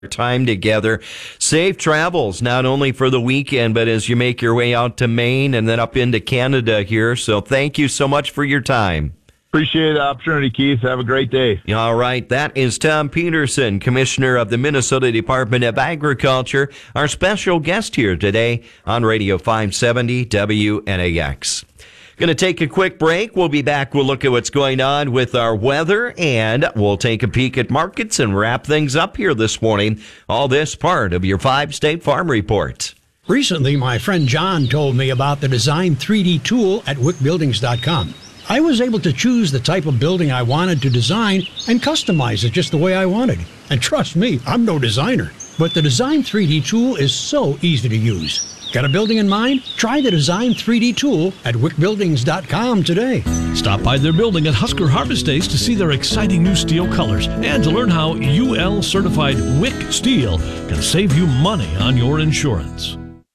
time together. Safe travels, not only for the weekend, but as you make your way out to Maine and then up into Canada here. So thank you so much for your time. Appreciate the opportunity, Keith. Have a great day. All right. That is Tom Peterson, Commissioner of the Minnesota Department of Agriculture, our special guest here today on Radio 570 WNAX. Going to take a quick break. We'll be back. We'll look at what's going on with our weather, and we'll take a peek at markets and wrap things up here this morning. All this part of your 5-State Farm Report. Recently, my friend John told me about the Design 3D tool at wickbuildings.com. I was able to choose the type of building I wanted to design and customize it just the way I wanted. And trust me, I'm no designer. But the Design 3D tool is so easy to use. Got a building in mind? Try the Design 3D tool at wickbuildings.com today. Stop by their building at Husker Harvest Days to see their exciting new steel colors and to learn how UL certified Wick Steel can save you money on your insurance.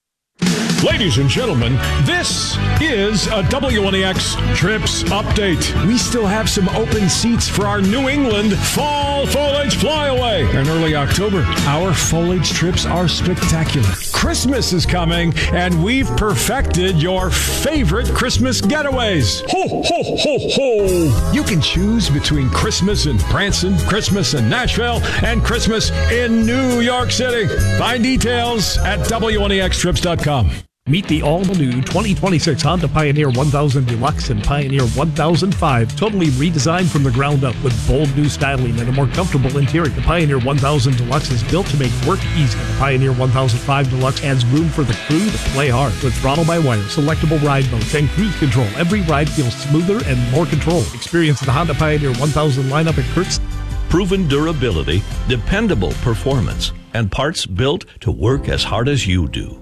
Ladies and gentlemen, this is a WNAX Trips Update. We still have some open seats for our New England Fall Foliage Flyaway. In early October, our foliage trips are spectacular. Christmas is coming, and we've perfected your favorite Christmas getaways. Ho, ho, ho, ho! You can choose between Christmas in Branson, Christmas in Nashville, and Christmas in New York City. Find details at WNAXTrips.com. Meet the all-new 2026 Honda Pioneer 1000 Deluxe and Pioneer 1005, totally redesigned from the ground up with bold new styling and a more comfortable interior. The Pioneer 1000 Deluxe is built to make work easy. The Pioneer 1005 Deluxe adds room for the crew to play hard with throttle-by-wire, selectable ride modes, and cruise control. Every ride feels smoother and more control. Experience the Honda Pioneer 1000 lineup at Kurtz. Proven durability, dependable performance, and parts built to work as hard as you do.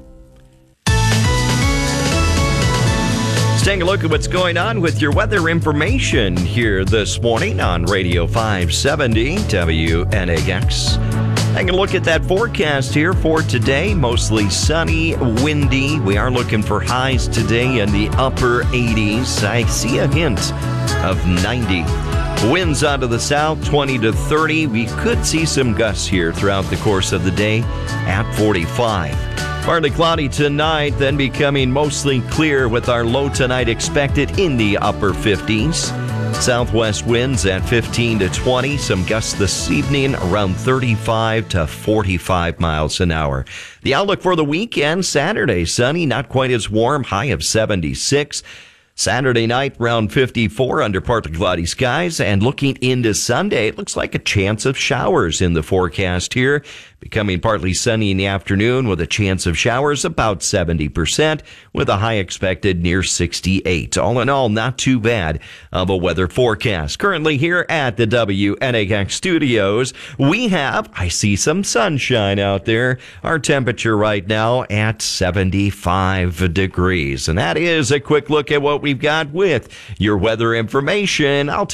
Take a look at what's going on with your weather information here this morning on Radio 570 WNAX. Take a look at that forecast here for today. Mostly sunny, windy. We are looking for highs today in the upper 80s. I see a hint of 90. Winds out of the south, 20 to 30. We could see some gusts here throughout the course of the day at 45. Partly cloudy tonight, then becoming mostly clear with our low tonight expected in the upper 50s. Southwest winds at 15 to 20. Some gusts this evening around 35 to 45 miles an hour. The outlook for the weekend, Saturday, sunny, not quite as warm, high of 76. Saturday night, around 54 under partly cloudy skies. And looking into Sunday, it looks like a chance of showers in the forecast here. Becoming partly sunny in the afternoon with a chance of showers about 70% with a high expected near 68. All in all, not too bad of a weather forecast. Currently here at the WNAX studios, I see some sunshine out there. Our temperature right now at 75 degrees. And that is a quick look at what we've got with your weather information. I'll